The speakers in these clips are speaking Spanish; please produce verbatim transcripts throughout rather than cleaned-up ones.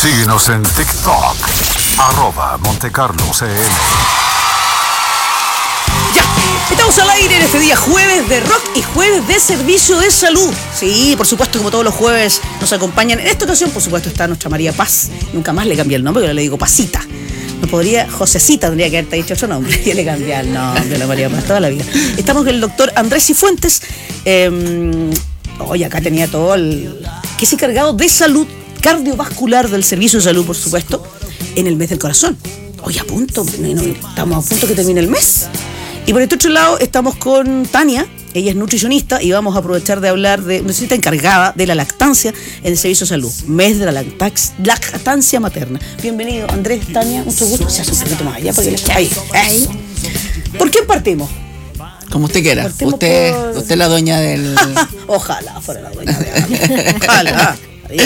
Síguenos en TikTok, arroba Montecarlo C N. Ya, estamos al aire en este día jueves de rock y jueves de servicio de salud. Sí, por supuesto, como todos los jueves nos acompañan. En esta ocasión, por supuesto, está nuestra María Paz. Nunca más le cambié el nombre, porque le digo Pasita. No podría, Josecita tendría que haberte dicho otro nombre. Y le cambié el nombre a la María Paz toda la vida. Estamos con el doctor Andrés Cifuentes. Eh, Oye, acá tenía todo el... que es encargado de salud cardiovascular del servicio de salud, por supuesto, en el mes del corazón. Oye, a punto, no, estamos a punto que termine el mes. Y por este otro lado estamos con Tania, ella es nutricionista y vamos a aprovechar de hablar de, nutricionista encargada de la lactancia en el servicio de salud, mes de la lactax, lactancia materna. Bienvenido, Andrés, Tania, mucho gusto. Se hace un poquito más allá para que les... Ahí, ahí. ¿Por qué partimos? Como usted quiera. Partimos usted, por... usted es la dueña del... Ojalá fuera la dueña de algo. Ojalá.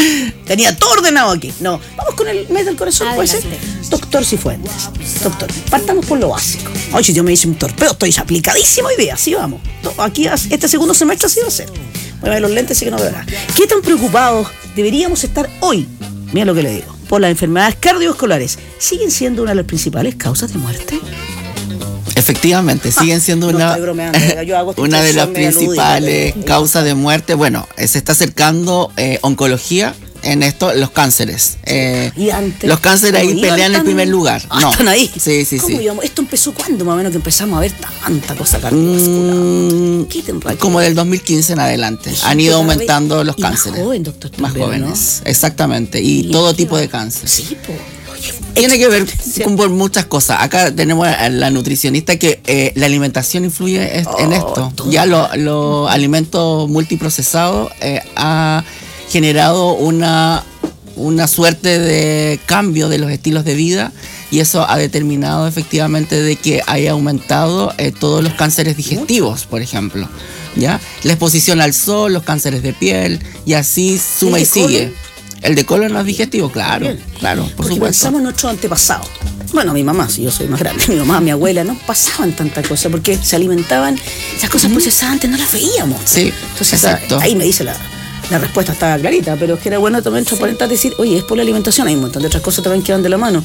Tenía todo ordenado aquí. No, vamos con el mes del corazón, puede ser. Doctor Cifuentes. Doctor, partamos por lo básico. Oye, si yo me hice un torpeo, estoy aplicadísimo hoy día. Así vamos. Aquí, este segundo semestre así va a ser. Voy a ver los lentes, así que no veo nada. ¿Qué tan preocupados deberíamos estar hoy? Mira lo que le digo. Por las enfermedades cardiovasculares. ¿Siguen siendo una de las principales causas de muerte? Efectivamente, ah, siguen siendo una, no yo hago una de las principales lúdica, causas de muerte. Bueno, se está acercando eh, oncología en esto, los cánceres. Eh, ¿Y antes? Los cánceres ahí pelean en primer lugar. Ah, no. ¿Están ahí? Sí, sí, sí. Íbamos? ¿Esto empezó cuándo, más o menos, que empezamos a ver tanta cosa cardiovascular? Mm, como del dos mil quince en adelante. Sí, han ido aumentando los y cánceres. Más joven, doctor. Más También, jóvenes, ¿no? exactamente. Y, y todo tipo de cáncer. Sí, pues. Tiene que ver con por muchas cosas. Acá tenemos a la nutricionista que eh, la alimentación influye oh, en esto. Ya los lo alimentos multiprocesados eh, ha generado una, una suerte de cambio de los estilos de vida y eso ha determinado efectivamente de que haya aumentado eh, todos los cánceres digestivos, por ejemplo. ¿Ya? La exposición al sol, los cánceres de piel y así suma y sigue. El de colon no es digestivo, claro, Bien. claro, por Porque supuesto. Pensamos en nuestros antepasados. Bueno, mi mamá, si yo soy más grande, mi mamá, mi abuela, no pasaban tanta cosa porque se alimentaban, esas cosas procesadas antes no las veíamos. Sí, entonces exacto. Ahí me dice la, la respuesta, estaba clarita, pero es que era bueno también transparentar, decir, oye, es por la alimentación, hay un montón de otras cosas también que van de la mano.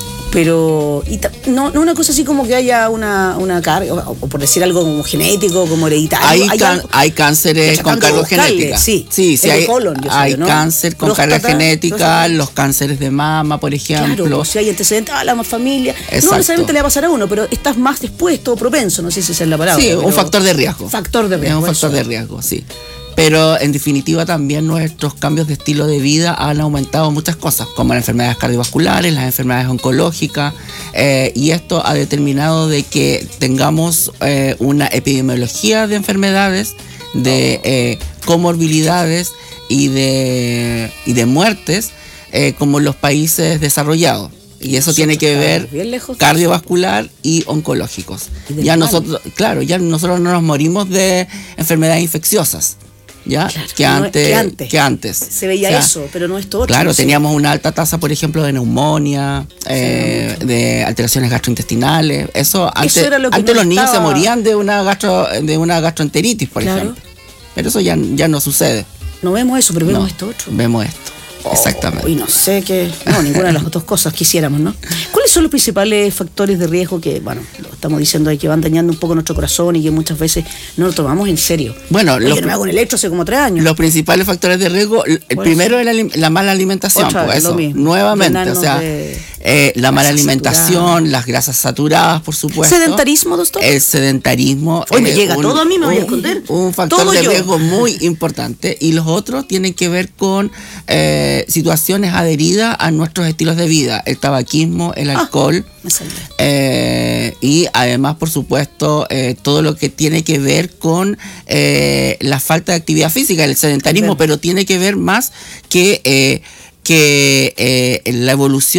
Pero y ta, no, no una cosa así como que haya una, una carga, o, o por decir algo como genético, como hereditario. Hay, hay, can, hay cánceres con carga genética. Sí, sí, sí hay, colon, hay sé, ¿no? cáncer con Próstata, carga genética, próstata. Los cánceres de mama, por ejemplo. Claro, si hay antecedentes a la familia. Exacto. No necesariamente le va a pasar a uno, pero estás más dispuesto o propenso, no sé si esa es la palabra. Sí, un factor de riesgo. Factor de riesgo. Es un factor eso. de riesgo, sí. Pero en definitiva también nuestros cambios de estilo de vida han aumentado muchas cosas, como las enfermedades cardiovasculares, las enfermedades oncológicas, eh, y esto ha determinado de que tengamos eh, una epidemiología de enfermedades, de eh, comorbilidades y de, y de muertes eh, como los países desarrollados. Y eso tiene que ver cardiovascular y oncológicos. ¿Y ya nosotros, claro, ya nosotros no nos morimos de enfermedades infecciosas. ¿Ya? Claro, que, no, antes, que antes que antes se veía, o sea, eso, pero no es todo. Claro, no sé. teníamos una alta tasa, por ejemplo, de neumonía, sí, eh, de alteraciones gastrointestinales. Eso, antes, eso era lo que antes no los niños estaba... se morían de una gastro, de una gastroenteritis, por claro. ejemplo. Pero eso ya, ya no sucede. No vemos eso, pero vemos no, esto otro. Vemos esto. Oh, exactamente. Y no sé qué. No, ninguna de las dos cosas quisiéramos, ¿no? ¿Cuáles son los principales factores de riesgo que, bueno, lo estamos diciendo ahí, que van dañando un poco nuestro corazón y que muchas veces no lo tomamos en serio? Bueno, Oye, lo, yo no me hago un electro hace como tres años. Los principales factores de riesgo, el pues, primero es la, la mala alimentación, otra pues vez, eso, mismo, nuevamente, o sea, de... eh, la mala alimentación, saturadas. Las grasas saturadas, por supuesto. ¿Sedentarismo, doctor? El sedentarismo. Hoy me eh, llega un, todo a mí, me voy a un, esconder. Un factor todo de yo. riesgo muy importante. Y los otros tienen que ver con eh, situaciones adheridas a nuestros estilos de vida. El tabaquismo, el alcohol. Ah, eh, y además, por supuesto, eh, todo lo que tiene que ver con eh, la falta de actividad física, el sedentarismo, pero tiene que ver más que, eh, que eh, la evolución